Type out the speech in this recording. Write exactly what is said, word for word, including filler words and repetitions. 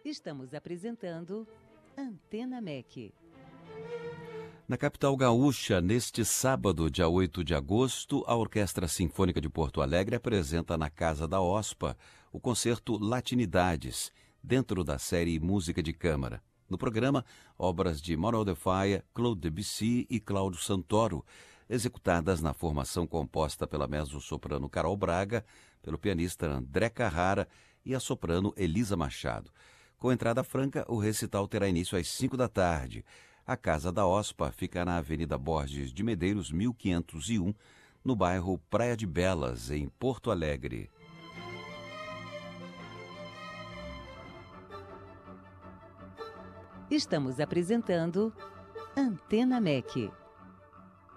Estamos apresentando Antena M E C. Na capital gaúcha, neste sábado, dia oito de agosto, a Orquestra Sinfônica de Porto Alegre apresenta na Casa da OSPA o concerto Latinidades, dentro da série Música de Câmara. No programa, obras de Manuel de Falla, Claude Debussy e Cláudio Santoro, executadas na formação composta pela mezzo-soprano Carol Braga, pelo pianista André Carrara e a soprano Elisa Machado. Com entrada franca, o recital terá início às cinco da tarde. A Casa da OSPA fica na Avenida Borges de Medeiros, mil quinhentos e um, no bairro Praia de Belas, em Porto Alegre. Estamos apresentando Antena M E C.